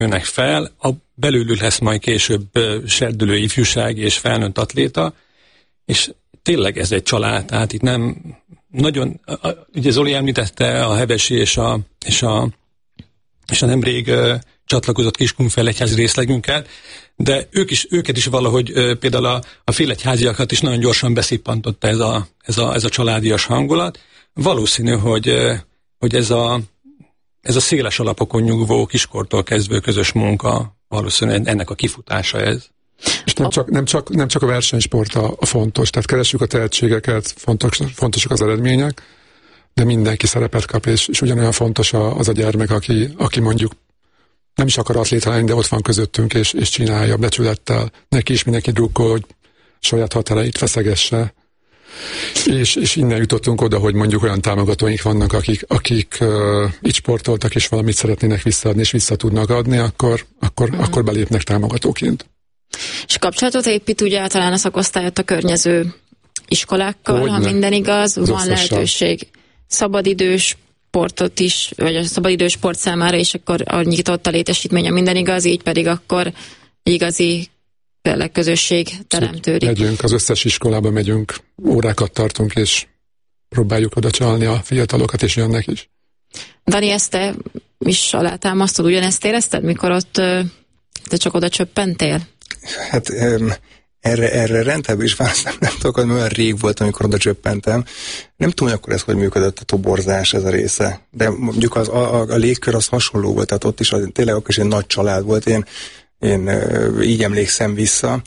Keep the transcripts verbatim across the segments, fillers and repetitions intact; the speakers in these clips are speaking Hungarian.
nőnek fel, a belőlük lesz majd később serdülő ifjúság és felnőtt atléta, és tényleg ez egy család, tehát itt nem nagyon, ugye Zoli említette a Hevesi és a, és a, és a nemrég uh, csatlakozott Kiskunfélegyházi részlegünket, de ők is, őket is valahogy uh, például a, a félegyháziakat is nagyon gyorsan beszippantotta ez a, ez a, ez a családias hangulat. Valószínű, hogy, uh, hogy ez a, ez a széles alapokon nyugvó kiskortól kezdve közös munka valószínűleg ennek a kifutása ez. És nem csak, nem csak, nem csak a versenysport a, a fontos, tehát keressük a tehetségeket, fontos, fontosak az eredmények, de mindenki szerepet kap, és, és ugyanolyan fontos a, az a gyermek, aki, aki mondjuk nem is akar atléta lenni, de ott van közöttünk, és, és csinálja becsülettel. Neki is mindenki drukkol, hogy saját határait feszegesse. És, és innen jutottunk oda, hogy mondjuk olyan támogatóink vannak, akik, akik uh, így sportoltak, és valamit szeretnének visszaadni, és vissza tudnak adni, akkor, akkor, mm. akkor belépnek támogatóként. És kapcsolatot épít ugye általán a szakosztályot a környező iskolákkal, Hogyne. ha minden igaz, az van lehetőség szabadidős sportot is, vagy a szabadidős sport számára, és akkor a nyitott a létesítmény, a minden igaz, így pedig akkor igazi tényleg közösség teremtődik. Megyünk, az összes iskolába megyünk, órákat tartunk, és próbáljuk oda csalni a fiatalokat, és jönnek is. Dani, ezt te is alátámasztod, ugyanezt érezted, mikor ott te csak oda csöppentél? Hát erre, erre rendben is választ nem, nem tudok, hogy olyan rég volt, amikor oda csöppentem. Nem tudom, hogy akkor ez hogy működött a toborzás, ez a része. De mondjuk az, a, a légkör az hasonló volt, tehát ott is az, tényleg akkor is egy nagy család volt. Én, én így emlékszem vissza.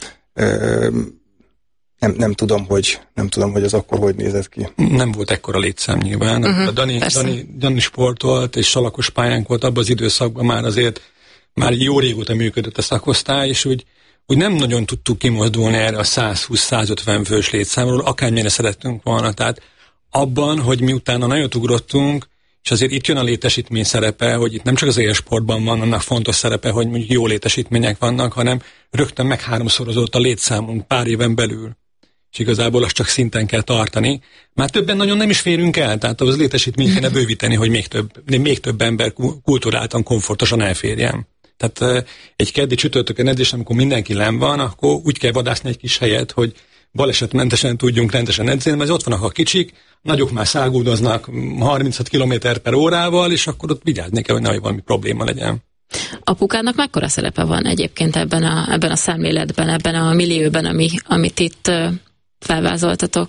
Nem, nem, tudom, hogy, nem tudom, hogy az akkor hogy nézett ki. Nem volt ekkora létszám nyilván. Uh-huh, a Dani, Dani, Dani sportolt, és salakos pályánk volt abban az időszakban már azért már jó régóta működött a szakosztály, és úgy, úgy nem nagyon tudtuk kimozdulni erre a száz húsz-száz ötven fős létszámról, akármilyen szerettünk volna. Tehát abban, hogy mi utána nagyot ugrottunk, és azért itt jön a létesítmény szerepe, hogy itt nem csak az élsportban van annak fontos szerepe, hogy mondjuk jó létesítmények vannak, hanem rögtön meg háromszorozott a létszámunk pár éven belül. És igazából azt csak szinten kell tartani. Már többen nagyon nem is férünk el, tehát az létesítményt kéne bővíteni, hogy még több, még több ember kulturáltan, komfortosan elférjen. Tehát egy keddi csütörtökön edzés, amikor mindenki len van, akkor úgy kell vadászni egy kis helyet, hogy balesetmentesen tudjunk rendesen edzeni, mert ott vannak a kicsik, nagyok már száguldoznak harminchat kilométer per órával, és akkor ott vigyázni kell, hogy nehogy valami probléma legyen. Apukának mekkora szerepe van egyébként ebben a, ebben a szemléletben, ebben a millióben, ami, amit itt felvázoltatok?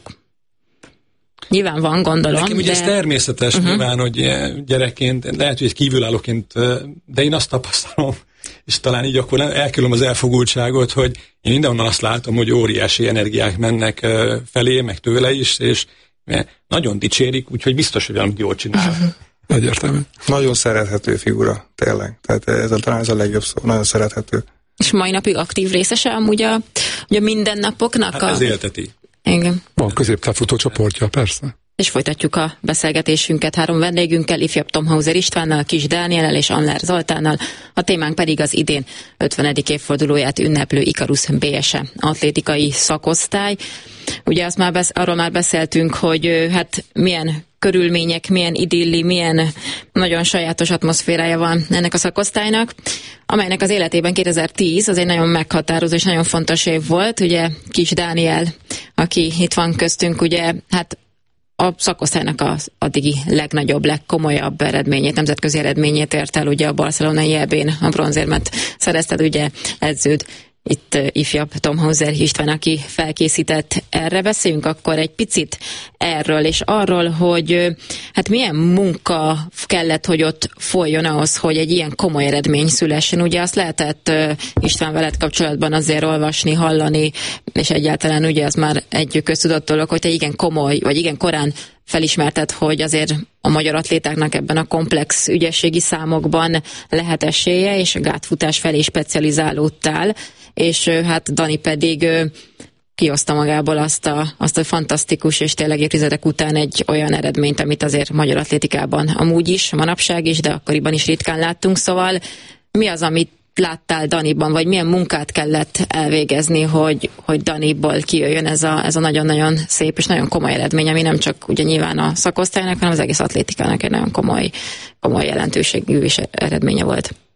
Nyilván van, gondolom. Nekem ugye de... ez természetes, uh-huh. nyilván, hogy gyerekként, lehet, hogy egy kívülállóként, de én azt tapasztalom, és talán így akkor elkerülöm az elfogultságot, hogy én mindenhonnan azt látom, hogy óriási energiák mennek felé, meg tőle is, és nagyon dicsérik, úgyhogy biztos, hogy valamit jól csinál. Uh-huh. Egyértelmű. Nagyon szerethető figura, tényleg. Tehát ez a, talán ez a legjobb szó, nagyon szerethető. És mai napig aktív részese amúgy a, a mindennapoknak? Hát a... ez élteti. Igen. Van középtávfutó csoportja, persze. És folytatjuk a beszélgetésünket három vendégünkkel, ifjabb Thomhauser Istvánnal, Kis Dániellel és Anler Zoltánnal. A témánk pedig az idén ötvenedik évfordulóját ünneplő Ikarus bé es e atlétikai szakosztály. Ugye azt már besz- arról már beszéltünk, hogy hát milyen körülmények, milyen idilli, milyen nagyon sajátos atmoszférája van ennek a szakosztálynak, amelynek az életében kétezer-tíz az egy nagyon meghatározó és nagyon fontos év volt. Ugye Kis Dániel, aki itt van köztünk, ugye hát a szakosztálynak az addigi legnagyobb, legkomolyabb eredményét, nemzetközi eredményét ért el, ugye a barcelonai é bén a bronzérmet szerezted, ugye edződ itt ifjabb Thomhauser István, aki felkészített erre. Beszéljünk akkor egy picit erről, és arról, hogy hát milyen munka kellett, hogy ott folyjon ahhoz, hogy egy ilyen komoly eredmény szülessen. Ugye azt lehetett István veled kapcsolatban azért olvasni, hallani, és egyáltalán ugye az már egy köztudott dolog, hogy te igen komoly, vagy igen korán felismerted, hogy azért a magyar atlétáknak ebben a komplex ügyességi számokban lehet esélye, és a gátfutás felé specializálódtál, és hát Dani pedig kihozta magából azt a, azt a fantasztikus és tényleg évtizedek után egy olyan eredményt, amit azért magyar atlétikában amúgy is, manapság is, de akkoriban is ritkán láttunk, szóval mi az, amit láttál Daniban, vagy milyen munkát kellett elvégezni, hogy, hogy Daniból kijöjjön ez a, ez a nagyon-nagyon szép és nagyon komoly eredmény, ami nem csak ugye nyilván a szakosztálynak, hanem az egész atlétikának egy nagyon komoly, komoly jelentőségű és eredménye volt.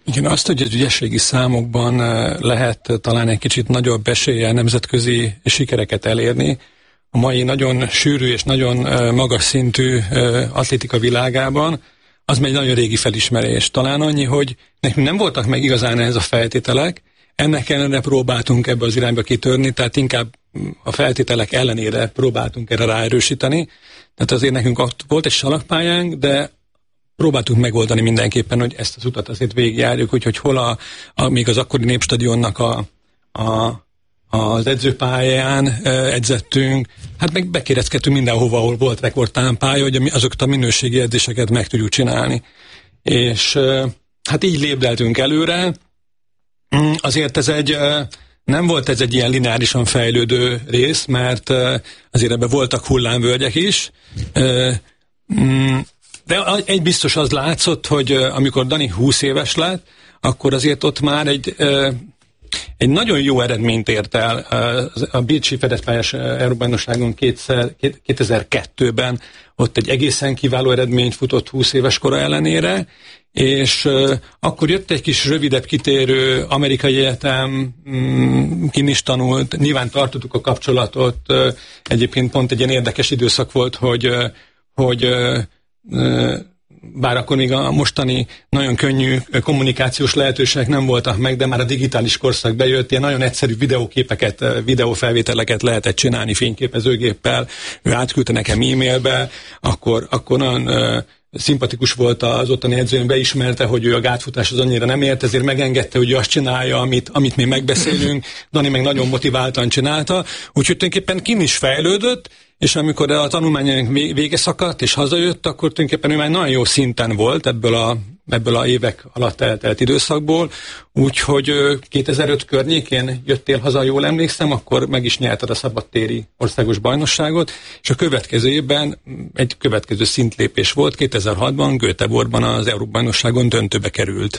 Igen, azt, hogy az ügyességi számokban lehet talán egy kicsit nagyobb eséllyel nemzetközi sikereket elérni, a mai nagyon sűrű és nagyon magas szintű atlétika világában, az egy nagyon régi felismerés. Talán annyi, hogy nekünk nem voltak meg igazán ez a feltételek, ennek ellenére próbáltunk ebbe az irányba kitörni, tehát inkább a feltételek ellenére próbáltunk erre ráerősíteni. Tehát azért nekünk volt egy salakpályánk, de próbáltuk megoldani mindenképpen, hogy ezt az utat azért végigjárjuk, úgyhogy hol a, a, még az akkori Népstadionnak a, a, az edzőpályán edzettünk, hát meg bekéreckedtünk mindenhova, ahol volt rekordtán pálya, hogy azokat a minőségi edzéseket meg tudjuk csinálni. És hát így lépdeltünk előre. Azért ez egy, nem volt ez egy ilyen lineárisan fejlődő rész, mert azért ebben voltak hullámvölgyek is. De egy biztos az látszott, hogy amikor Dani húsz éves lett, akkor azért ott már egy, egy nagyon jó eredményt ért el. A Bécsi fedezpályás Európa-bajnokságon kétezer-kettőben ott egy egészen kiváló eredményt futott húsz éves kora ellenére, és uh, akkor jött egy kis rövidebb kitérő amerikai egyetem, um, kin is tanult, nyilván tartottuk a kapcsolatot, uh, egyébként pont egy ilyen érdekes időszak volt, hogy, uh, hogy uh, uh, bár akkor még a mostani nagyon könnyű kommunikációs lehetőségek nem voltak meg, de már a digitális korszak bejött, ilyen nagyon egyszerű videóképeket, videófelvételeket lehetett csinálni fényképezőgéppel, ő átküldte nekem e-mailbe, akkor, akkor nagyon uh, szimpatikus volt az ottani edzőn, beismerte, hogy ő a gátfutáshoz annyira nem ért, ezért megengedte, hogy ő azt csinálja, amit, amit mi megbeszélünk. Dani meg nagyon motiváltan csinálta, úgyhogy tulajdonképpen kin is fejlődött, és amikor a tanulmányának vége szakadt, és hazajött, akkor tulajdonképpen ő már nagyon jó szinten volt ebből a, ebből a évek alatt eltelt időszakból, úgyhogy kétezer-öt környékén jöttél haza, jól emlékszem, akkor meg is nyerted a szabadtéri országos bajnokságot, és a következő évben egy következő szintlépés volt, kétezer-hatban Göteborgban az Európa-bajnokságon döntőbe került.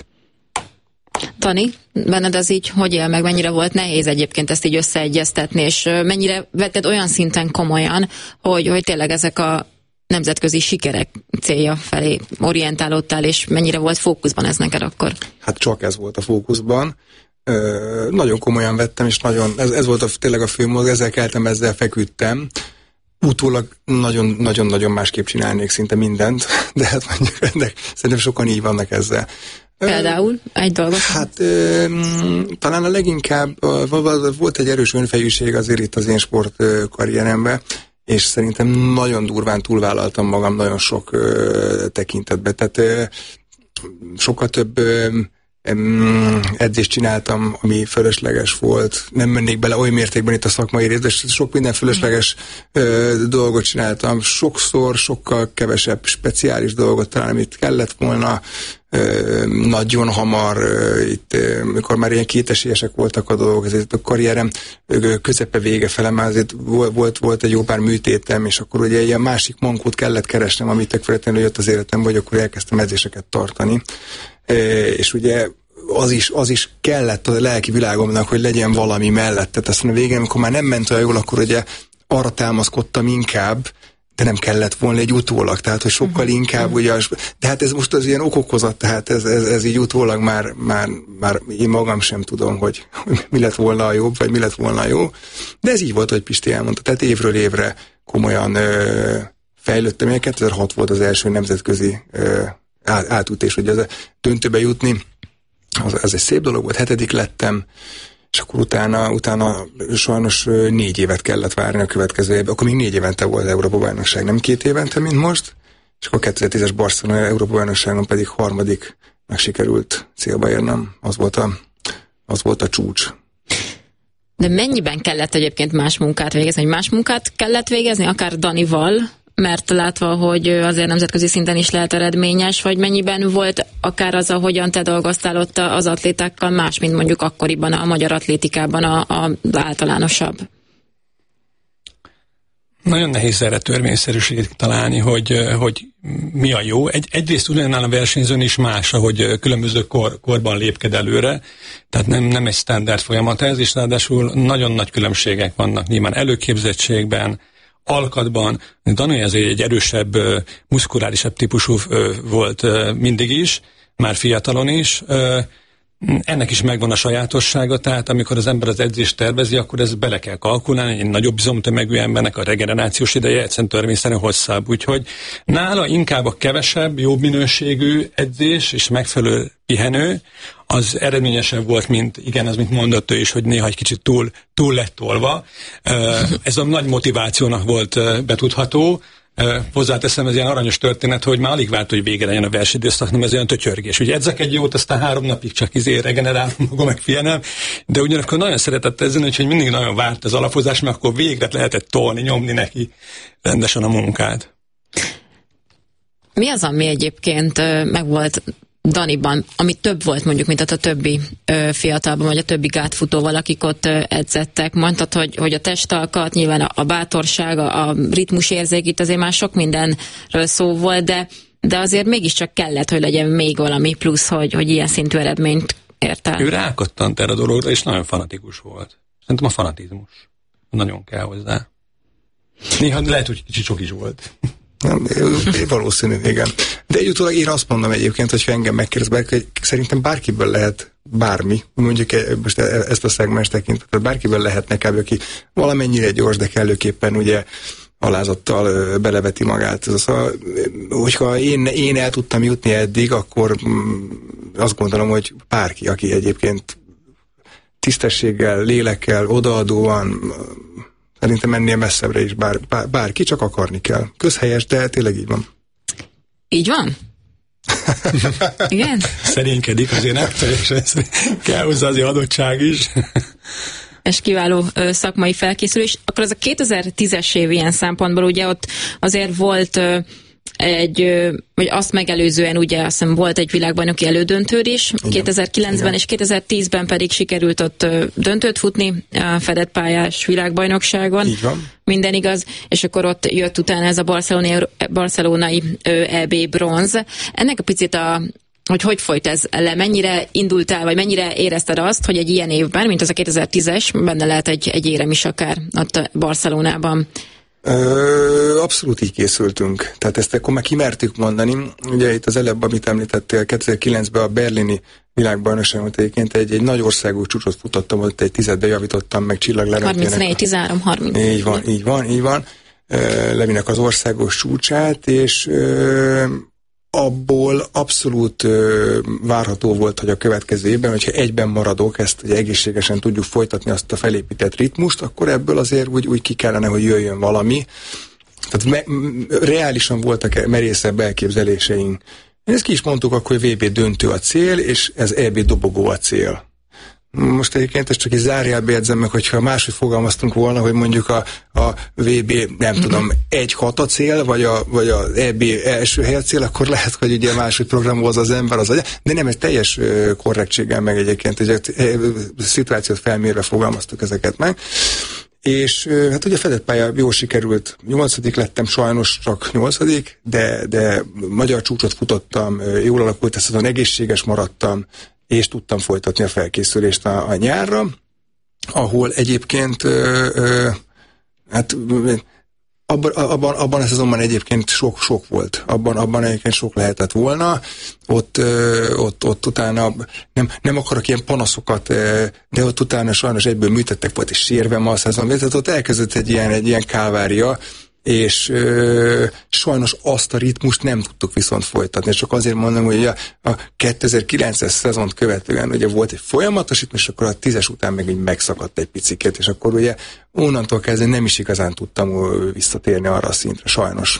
Tani, benned ez így hogy él meg, mennyire volt nehéz egyébként ezt így összeegyeztetni, és mennyire vetted olyan szinten komolyan, hogy, hogy tényleg ezek a nemzetközi sikerek célja felé orientálódtál, és mennyire volt fókuszban ez neked akkor? Hát csak ez volt a fókuszban. Ö, nagyon komolyan vettem, és nagyon, ez, ez volt a, tényleg a fő mozg, ezzel keltem, ezzel feküdtem. Utólag nagyon-nagyon másképp csinálnék szinte mindent, de hát mondjuk ennek szerintem sokan így vannak ezzel. Például egy dolgot? Hát ö, talán a leginkább ö, volt egy erős önfejűség azért itt az én sportkarrieremben, és szerintem nagyon durván túlvállaltam magam nagyon sok ö, tekintetben. Tehát ö, sokkal több ö, edzést csináltam, ami fölösleges volt. Nem mennék bele oly mértékben itt a szakmai részbe, és sok minden fölösleges ö, dolgot csináltam. Sokszor, sokkal kevesebb speciális dolgot talán, amit kellett volna. Ö, nagyon hamar, ö, itt, ö, mikor már ilyen kétesélyesek voltak a dolgok, ezért a karrierem ö, közepe vége fele, már azért volt, volt egy jó pár műtétem, és akkor ugye ilyen másik mankót kellett keresnem, amit tök feltétlenül jött az életem, vagy akkor elkezdtem edzéseket tartani. És ugye az is, az is kellett a lelki világomnak, hogy legyen valami mellett. Tehát aztán a végén, amikor már nem ment olyan jól, akkor ugye arra támaszkodtam inkább, de nem kellett volna egy utólag, tehát hogy sokkal inkább, ugye, de hát ez most az ilyen okokozat, tehát ez, ez, ez így utólag már, már, már én magam sem tudom, hogy, hogy mi lett volna a jobb, vagy mi lett volna a jó, de ez így volt, hogy Pisti elmondta, tehát évről évre komolyan ö, fejlődtem, kétezer-hat volt az első nemzetközi ö, átütés, hogy ez a döntőbe jutni, az, ez egy szép dolog volt, hetedik lettem, és akkor utána, utána sajnos négy évet kellett várni a következő évben, akkor még négy évente volt az Európa-bajnokság, nem két évente, mint most, és akkor kétezer-tízes Barcelona Európa-bajnokságon pedig harmadiknak sikerült célba érnem, az volt a, az volt a csúcs. De mennyiben kellett egyébként más munkát végezni, hogy más munkát kellett végezni, akár Danival, mert látva, hogy azért nemzetközi szinten is lehet eredményes, vagy mennyiben volt akár az, ahogyan te dolgoztál ott az atlétákkal más, mint mondjuk akkoriban a magyar atlétikában a, a általánosabb? Nagyon nehéz erre törvényszerűséget találni, hogy, hogy mi a jó. Egy, egyrészt ugyanannál a versenyzőn is más, ahogy különböző kor, korban lépked előre, tehát nem, nem egy standard folyamat ez, és ráadásul nagyon nagy különbségek vannak nyilván előképzettségben, alkatban. Dani azért egy erősebb, muszkulárisabb típusú volt mindig is, már fiatalon is. Ennek is megvan a sajátossága, tehát amikor az ember az edzést tervezi, akkor ez bele kell kalkulálni, egy nagyobb bizomtömegű embernek a regenerációs ideje egyszerűen törvényszerűen hosszabb. Úgyhogy nála inkább a kevesebb, jobb minőségű edzés és megfelelő pihenő, az eredményesebb volt, mint igen, az, mint mondott ő is, hogy néha egy kicsit túl, túl lett tolva. Ez a nagy motivációnak volt betudható. Hozzáteszem, ez ilyen aranyos történet, hogy már alig várt, hogy vége legyen a versenyidőszak, nem ez olyan tötyörgés. Ugye edzek egy jót, aztán három napig csak izé regenerálom magam, meg figyelem, de ugyanakkor nagyon szeretett ezen, úgyhogy mindig nagyon várt az alapozás, mert akkor végre lehetett tolni, nyomni neki rendesen a munkát. Mi az, ami egyébként meg volt Daniban, ami több volt mondjuk, mint a többi ö, fiatalban, vagy a többi gátfutóval, akik ott ö, edzettek? Mondtad, hogy, hogy a testalkat, nyilván a, a bátorság, a, a ritmusérzék, itt azért már sok mindenről szó volt, de, de azért mégiscsak kellett, hogy legyen még valami plusz, hogy, hogy ilyen szintű eredményt ért el. Ő rákattant erre a dologra, és nagyon fanatikus volt. Szerintem a fanatizmus. Nagyon kell hozzá. Néha lehet, hogy kicsit sok is volt. Nem, valószínű, igen. De egy utólag én azt mondom egyébként, hogyha engem megkérdez, hogy szerintem bárkiből lehet bármi, mondjuk most ezt a szegmens tekintetben, bárkiből lehetne kb. Aki valamennyire gyors, de kellőképpen ugye alázattal beleveti magát. Szóval, hogyha én, én el tudtam jutni eddig, akkor azt gondolom, hogy bárki, aki egyébként tisztességgel, lélekkel, odaadóan, szerintem ennél messzebbre is bár, bár, bárki, csak akarni kell. Közhelyes, de tényleg így van. Így van? Igen? Szerénykedik, azért nem teljesen kell hozzá azért adottság is. És kiváló ö, szakmai felkészülés. Akkor az a kétezer-tízes év ilyen szempontból, ugye ott azért volt ö, egy, ö, vagy azt megelőzően ugye azt hiszem volt egy világbajnoki elődöntőd is, igen. kétezer-kilencben igen. És kétezer-tízben pedig sikerült ott ö, döntőt futni a fedett pályás világbajnokságon. Így van. Minden igaz, és akkor ott jött utána ez a barcelonai, barcelonai ö, é bé bronz. Ennek a picit a hogy hogy folyt ez le, mennyire indultál, vagy mennyire érezted azt, hogy egy ilyen évben, mint az a kétezer-tízes, benne lehet egy, egy érem is akár ott Barcelonában? Ö, abszolút így készültünk. Tehát ezt akkor már kimertük mondani. Ugye itt az előbb, amit említettél, kétezer-kilencben a berlini világbajnokságon egyébként egy, egy nagy országú csúcsot futottam, ott egy tizedbe javítottam meg csillaglerőtének. harmincnégy tizenhárom harminc. Így van, így van, így van. Levinek az országos csúcsát, és ö, abból abszolút ö, várható volt, hogy a következő évben, hogyha egyben maradok, ezt ugye egészségesen tudjuk folytatni azt a felépített ritmust, akkor ebből azért úgy, úgy ki kellene, hogy jöjjön valami. Tehát me, reálisan voltak merészebb elképzeléseink. Ezt ki is mondtuk akkor, hogy vé bé döntő a cél, és ez é bé dobogó a cél. Most egyébként ezt csak egy zárójelbe jegyzem meg, hogyha máshogy fogalmaztunk volna, hogy mondjuk a, a vé bé, nem mm-hmm. tudom, egy hat a cél, vagy a, vagy a é bé első hely a cél, akkor lehet, hogy ugye máshogy programozza az ember az agya, de nem, ez teljes korrektséggel meg egyébként, egy szituációt felmérve fogalmaztuk ezeket meg. És hát ugye fedett pálya jól sikerült, nyolcadik lettem, sajnos csak nyolcadik, de, de magyar csúcsot futottam, jól alakult, ezt azon egészséges maradtam, és tudtam folytatni a felkészülést a, a nyárra, ahol egyébként ö, ö, hát abban, abban, abban a szezonban egyébként sok-sok volt. Abban, abban egyébként sok lehetett volna. Ott, ö, ott, ott utána nem, nem akarok ilyen panaszokat, de ott utána sajnos egyből műtettek, volt és sérvem a szezonban. Tehát ott elkezdett egy ilyen, egy ilyen kávária, és ö, sajnos azt a ritmust nem tudtuk viszont folytatni. Csak azért mondom, hogy a, a kétezer-kilences szezont követően ugye volt egy folyamatos ritmus, és akkor a tízes után meg így megszakadt egy picit, és akkor ugye onnantól kezdve nem is igazán tudtam visszatérni arra a szintre, sajnos.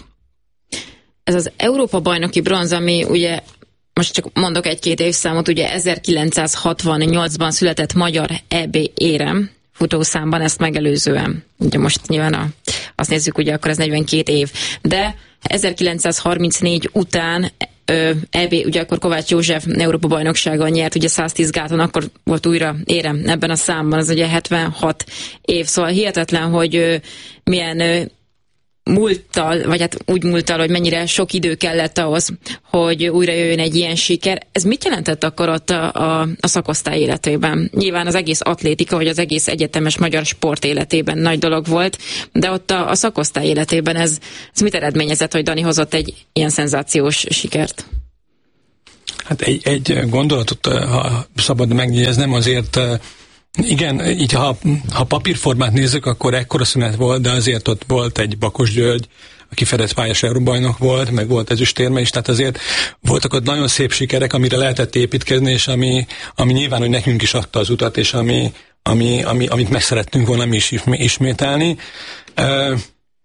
Ez az Európa-bajnoki bronz, ami ugye most csak mondok egy-két évszámot, ugye ezerkilencszázhatvannyolcban született magyar é bé érem futószámban, ezt megelőzően. Ugye most nyilván a, azt nézzük, ugye akkor ez negyvenkét év. De ezerkilencszázharmincnégy után ö, é bé, ugye akkor Kovács József Európa-bajnokságon nyert, ugye száztíz gáton, akkor volt újra érem ebben a számban, az ugye hetvenhat év. Szóval hihetetlen, hogy ö, milyen ö, múlttal, vagy hát úgy múlttal, hogy mennyire sok idő kellett ahhoz, hogy újra jöjjön egy ilyen siker. Ez mit jelentett akkor ott a, a, a szakosztály életében? Nyilván az egész atlétika, vagy az egész egyetemes magyar sport életében nagy dolog volt, de ott a, a szakosztály életében ez, ez mit eredményezett, hogy Dani hozott egy ilyen szenzációs sikert? Hát egy, egy gondolatot, ha szabad megjegyeznem, azért igen, így ha, ha papírformát nézzük, akkor ekkora szünet volt, de azért ott volt egy Bakos György, aki fedett pályás Euróbajnok volt, meg volt ezüstérme is, tehát azért voltak ott nagyon szép sikerek, amire lehetett építkezni, és ami, ami nyilván, hogy nekünk is adta az utat, és ami, ami, ami, amit meg szerettünk volna mi is ismételni. Uh,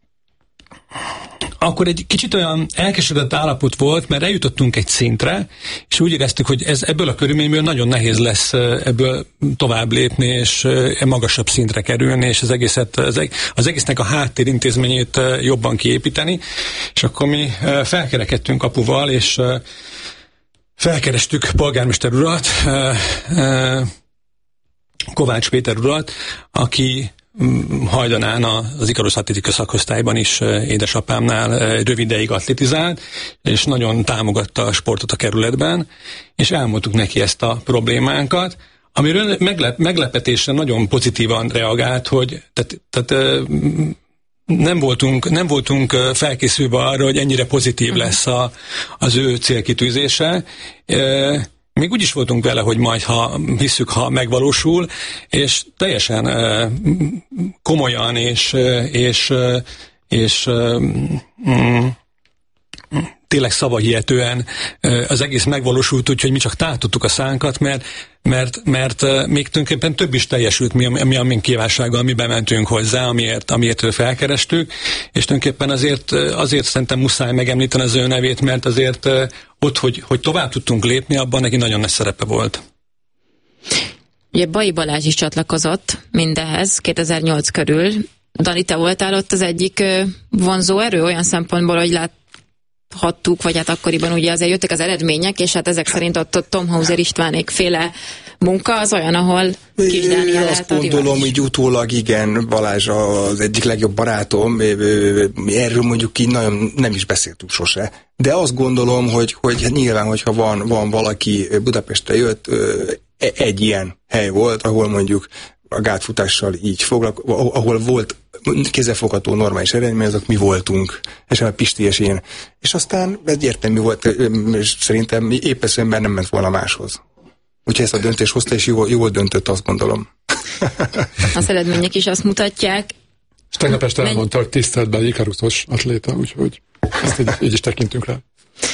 akkor egy kicsit olyan elkeseredett állapot volt, mert eljutottunk egy szintre, és úgy éreztük, hogy ez ebből a körülményből nagyon nehéz lesz ebből tovább lépni, és magasabb szintre kerülni, és az, egészet, az egésznek a háttérintézményét jobban kiépíteni. És akkor mi felkerekedtünk apuval, és felkerestük polgármester urat, Kovács Péter urat, aki hajdanán az Ikarusz atlétika szakosztályban is édesapámnál rövid ideig atlétizált, és nagyon támogatta a sportot a kerületben, és elmondtuk neki ezt a problémánkat, amiről meglep, meglepetésre nagyon pozitívan reagált, hogy tehát, tehát nem voltunk, nem voltunk felkészülve arra, hogy ennyire pozitív lesz a, az ő célkitűzése. Még úgy is voltunk vele, hogy majd, ha hisszük, ha megvalósul, és teljesen uh, komolyan és, és, uh, és uh, mm, tényleg szavahihetően uh, az egész megvalósult, úgyhogy mi csak tátottuk a szánkat, mert, mert, mert uh, még tulajdonképpen több is teljesült, mi, mi a mi kívánsággal mi bementünk hozzá, amiért, amiért ő felkerestük, és tulajdonképpen azért, azért szerintem muszáj megemlíteni az ő nevét, mert azért uh, ott, hogy, hogy tovább tudtunk lépni, abban neki nagyon nagy szerepe volt. Ugye Bai Balázs is csatlakozott mindehez kétezer-nyolc körül. Dani, te voltál ott az egyik vonzó erő olyan szempontból, hogy láthattuk, vagy hát akkoriban ugye azért jöttek az eredmények, és hát ezek szerint ott a Tom Hauser Istvánék féle munka az olyan, ahol Kis Dániel azt gondolom, hogy utólag igen, Balázs az egyik legjobb barátom, erről mondjuk így nagyon nem is beszéltünk sose. De azt gondolom, hogy, hogy nyilván, hogyha van, van valaki Budapestre jött, egy ilyen hely volt, ahol mondjuk a gátfutással így foglalkozott, ahol volt kézzelfogható normális eredmény, azok mi voltunk, és a Pisti és én. És aztán ez értelmű volt, és szerintem épp eszemben nem ment volna máshoz. Úgyhogy ezt a döntést hozta, és jól, jól döntött, azt gondolom. Az eredmények is azt mutatják. És tegnap este elmondta, hogy tiszteletben Ikaruszos atléta, úgyhogy ezt így, így is tekintünk rá.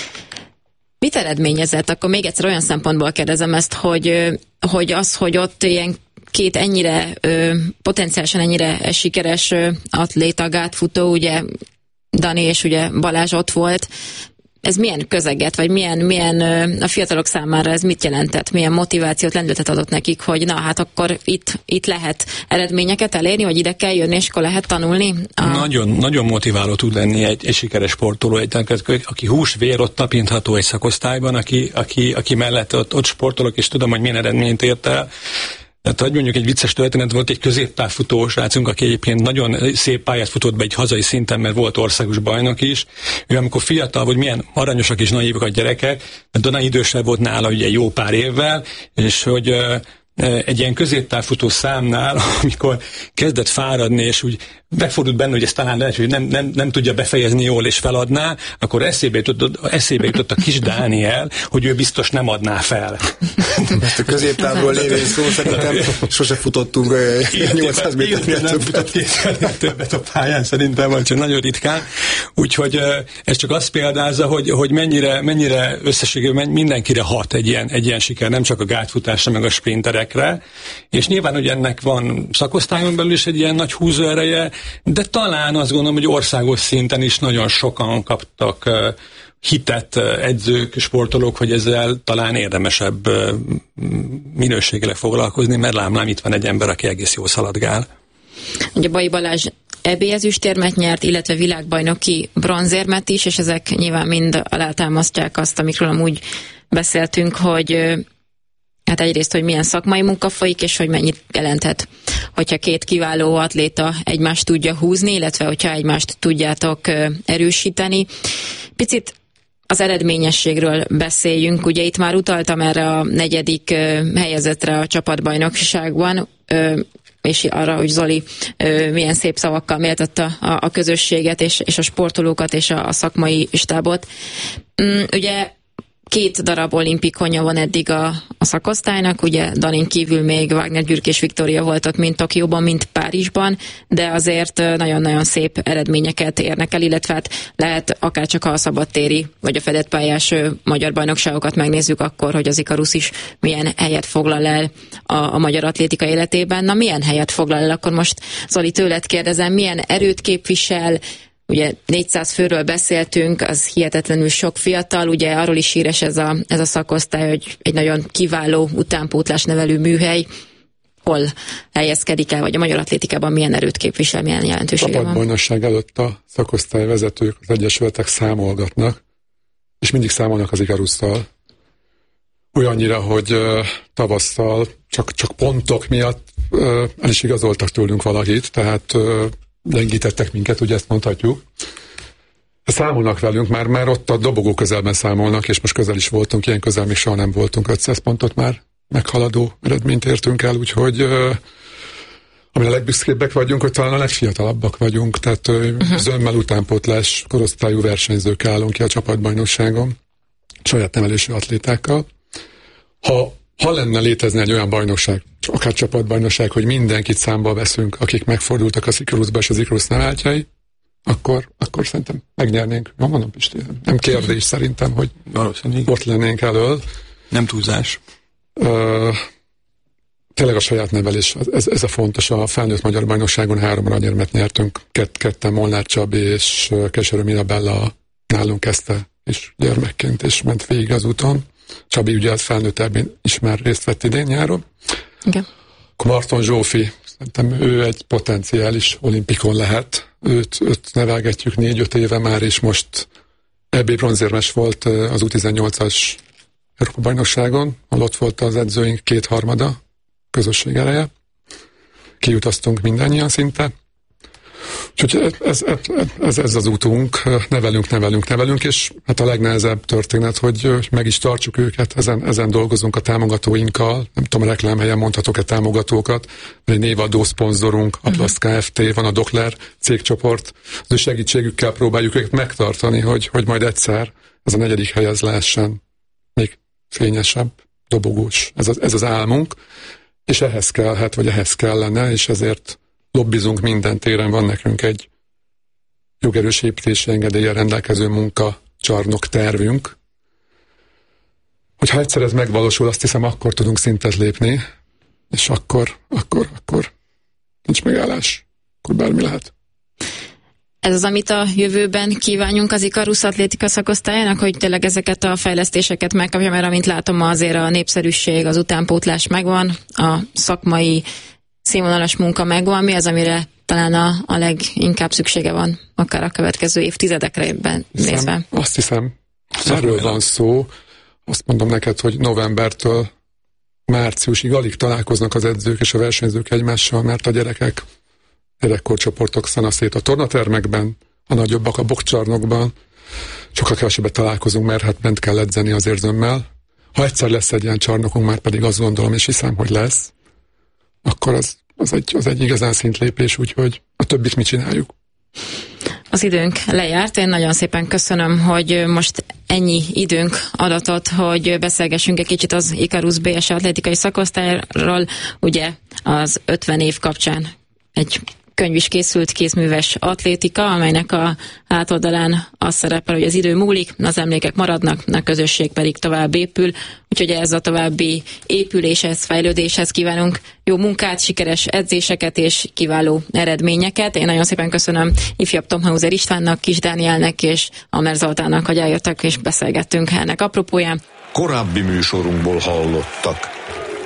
Mit eredményezett? Akkor még egyszer olyan szempontból kérdezem ezt, hogy, hogy az, hogy ott ilyen két ennyire, potenciálisan ennyire sikeres atléta, gátfutó, ugye Dani és ugye Balázs ott volt, ez milyen közeget, vagy milyen, milyen a fiatalok számára ez mit jelentett? Milyen motivációt, lendületet adott nekik, hogy na hát akkor itt, itt lehet eredményeket elérni, vagy ide kell jönni, és akkor lehet tanulni? A... Nagyon, nagyon motiváló tud lenni egy, egy sikeres sportoló, egy, aki hús, vér, ott tapintható egy szakosztályban, aki, aki, aki mellett ott, ott sportolok, és tudom, hogy milyen eredményt ért el. Tehát, hogy mondjuk egy vicces történet volt, egy középtávfutó srácunk, aki egyébként nagyon szép pályát futott be egy hazai szinten, mert volt országos bajnok is. Ő amikor fiatal, hogy milyen aranyosak és naívak a gyerekek, de Dana idősebb volt nála ugye jó pár évvel, és hogy egy ilyen középtávfutó számnál, amikor kezdett fáradni, és úgy megfordult benne, hogy ez talán lehet, hogy nem, nem, nem tudja befejezni jól, és feladná, akkor eszébe jutott, eszébe jutott a Kis Dániel, hogy ő biztos nem adná fel. Ezt a középtávról lévén szó szerintem sose futottunk nyolcszáz méternél nem futott többet a pályán, szerintem, vagy csak nagyon ritkán. Úgyhogy ez csak azt példázza, hogy, hogy mennyire, mennyire összességében mindenkire hat egy ilyen, egy ilyen siker, nem csak a gátfutásra, meg a sprinterekre. És nyilván, hogy ennek van szakosztályon belül is egy ilyen nagy húzóereje, de talán azt gondolom, hogy országos szinten is nagyon sokan kaptak hitet edzők, sportolók, hogy ezzel talán érdemesebb minőségileg foglalkozni, mert lám-lám itt van egy ember, aki egész jól szaladgál. Ugye Bai Balázs é bé ezüstérmet nyert, illetve világbajnoki bronzérmet is, és ezek nyilván mind alátámasztják azt, amikről amúgy beszéltünk, hogy hát egyrészt, hogy milyen szakmai munka folyik, és hogy mennyit jelenthet, hogyha két kiváló atléta egymást tudja húzni, illetve hogyha egymást tudjátok erősíteni. Picit az eredményességről beszéljünk. Ugye itt már utaltam erre a negyedik helyezettre a csapatbajnokságban, és arra, hogy Zoli milyen szép szavakkal méltatta a közösséget, és, és a sportolókat, és a szakmai stábot. Ugye Két darab olimpikonja van eddig a, a szakosztálynak, ugye Danin kívül még Wagner Gyürk és Viktória volt ott mind Tokióban, mind Párizsban, de azért nagyon-nagyon szép eredményeket érnek el, illetve hát lehet akárcsak a szabadtéri vagy a fedett pályás magyar bajnokságokat megnézzük akkor, hogy az Ikarus is milyen helyet foglal el a, a magyar atlétika életében. Na milyen helyet foglal el? Akkor most Zoli, tőled kérdezem, milyen erőt képvisel? Ugye négyszáz főről beszéltünk, az hihetetlenül sok fiatal, ugye arról is híres ez a, ez a szakosztály, hogy egy nagyon kiváló utánpótlás nevelő műhely. Hol helyezkedik el, vagy a magyar atlétikában milyen erőt képvisel, milyen jelentősége van? Csapatbajnokság előtt a szakosztály vezetők, az egyesületek számolgatnak, és mindig számolnak az Ikarusszal. Olyannyira, hogy uh, tavasszal csak, csak pontok miatt uh, el is igazoltak tőlünk valakit, tehát uh, gyengítettek minket, ugye ezt mondhatjuk. Számolnak velünk, már, már ott a dobogó közelben számolnak, és most közel is voltunk, ilyen közel még soha nem voltunk, ötszáz pontot már meghaladó eredményt értünk el, úgyhogy uh, ami a legbüszkébbek vagyunk, hogy talán a legfiatalabbak vagyunk, tehát uh, uh-huh. zömmel utánpótlás korosztályú versenyzők állunk ki a csapatbajnokságon, saját nevelésű atlétákkal. Ha, ha lenne létezni egy olyan bajnokság, akár csapatbajnokság, hogy mindenkit számba veszünk, akik megfordultak az Ikarusba és az Ikarus neveltjei, akkor, akkor szerintem megnyernénk. Jó, mondom, Pisti, nem kérdés szerintem, hogy ott lennénk elől. Nem túlzás. Uh, tényleg a saját nevelés, ez, ez a fontos. A felnőtt magyar bajnokságon három aranyérmet nyertünk, Kett, ketten Molnár Csabi és Keserű Mirabella nálunk kezdte, és gyermekként, és ment végig az úton. Csabi ugye az felnőttebben is már részt vett idén nyáron. Okay. Akkor Marton Zsófi, szerintem ő egy potenciális olimpikon lehet. Őt, őt nevelgetjük négy-öt éve már, és most é bé bronzérmes volt az U tizennyolcas Európa-bajnokságon, ahol ott volt az edzőink kétharmada, közösség ereje. Kijutaztunk mindannyian szinte. Úgyhogy ez, ez, ez, ez az útunk, nevelünk, nevelünk, nevelünk, és hát a legnehezebb történet, hogy meg is tartsuk őket, ezen, ezen dolgozunk a támogatóinkkal, nem tudom, a reklámhelyen mondhatok-e támogatókat, egy névadó szponzorunk, a Plasz Kft., van a Dokler cégcsoport, az ő segítségükkel próbáljuk őket megtartani, hogy, hogy majd egyszer ez a negyedik hely az lehessen még fényesebb, dobogós. Ez az, ez az álmunk, és ehhez kellhet, vagy ehhez kellene, és ezért lobbizunk minden téren, van nekünk egy jogerős építési engedéllyel rendelkező munkacsarnok tervünk. Hogyha egyszer ez megvalósul, azt hiszem, akkor tudunk szintet lépni, és akkor, akkor, akkor nincs megállás, akkor bármi lehet. Ez az, amit a jövőben kívánjunk az Ikarus atlétika szakosztályának, hogy tényleg ezeket a fejlesztéseket megkapja, mert amint látom, azért a népszerűség, az utánpótlás megvan, a szakmai színvonalas munka megvan, mi az, amire talán a, a leginkább szüksége van, akár a következő évtizedekre nézve? Hiszem, azt hiszem, erről van szó. Azt mondom neked, hogy novembertől márciusig alig találkoznak az edzők és a versenyzők egymással, mert a gyerekek gyerekkorcsoportok szanaszét a tornatermekben, a nagyobbak a boxcsarnokban, sokkal kevesebbet találkozunk, mert hát bent kell edzeni az érzőmmel. Ha egyszer lesz egy ilyen csarnokunk, már pedig azt gondolom és hiszem, hogy lesz, akkor az, az, egy, az egy igazán szintlépés, úgyhogy a többit mi csináljuk. Az időnk lejárt, én nagyon szépen köszönöm, hogy most ennyi időnk adatot, hogy beszélgessünk egy kicsit az Ikarus bé es atlétikai szakosztályról, ugye az ötven év kapcsán egy könyv is készült, Kézműves atlétika, amelynek a hátoldalán az szerepel, hogy az idő múlik, az emlékek maradnak, a közösség pedig tovább épül, úgyhogy ez a további épüléshez, fejlődéshez kívánunk jó munkát, sikeres edzéseket és kiváló eredményeket. Én nagyon szépen köszönöm ifjabb Thomhauser Istvánnak, Kis Dánielnek és Amner Zoltánnak, hogy eljöttek és beszélgettünk ennek apropóján. Korábbi műsorunkból hallottak.